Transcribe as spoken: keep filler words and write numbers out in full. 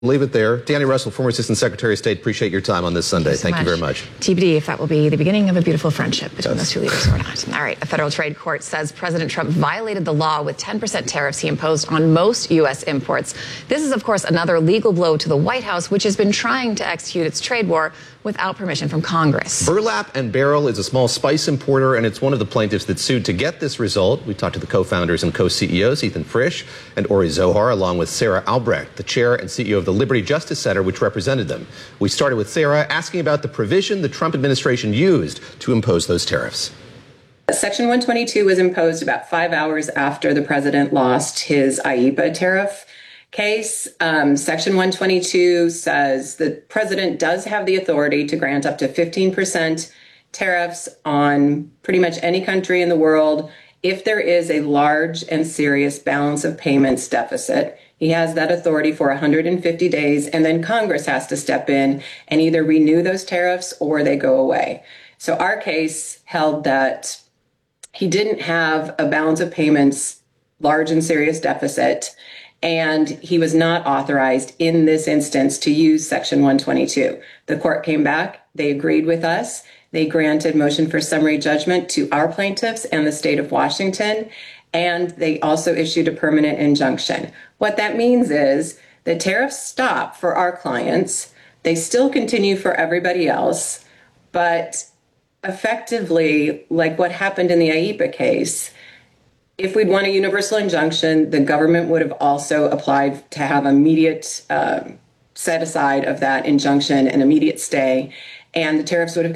Leave it there. Danny Russell, former Assistant Secretary of State, appreciate your time on this Sunday. Thank you, Thank you very much. T B D if that will be the beginning of a beautiful friendship between yes. those two leaders or not. All right. A federal trade court says President Trump violated the law with ten percent tariffs he imposed on most U S imports. This is, of course, another legal blow to the White House, which has been trying to execute its trade war without permission from Congress. Burlap and Barrel is a small spice importer, and it's one of the plaintiffs that sued to get this result. We talked to the co-founders and co-C E Os, Ethan Frisch and Ori Zohar, along with Sarah Albrecht, the chair and C E O of the Liberty Justice Center, which represented them. We started with Sarah asking about the provision the Trump administration used to impose those tariffs. Section one twenty-two was imposed about five hours after the president lost his I E P A tariff case. Um, Section one twenty-two says the president does have the authority to grant up to fifteen percent tariffs on pretty much any country in the world if there is a large and serious balance of payments deficit. He has that authority for one hundred fifty days, and then Congress has to step in and either renew those tariffs or they go away. So our case held that he didn't have a balance of payments, large and serious deficit, and he was not authorized in this instance to use Section one twenty-two. The court came back. They agreed with us. They granted motion for summary judgment to our plaintiffs and the state of Washington, and they also issued a permanent injunction. What that means is the tariffs stop for our clients. They still continue for everybody else, but effectively, like what happened in the I E P A case, if we'd won a universal injunction, the government would have also applied to have immediate uh, set aside of that injunction, an immediate stay, and the tariffs would have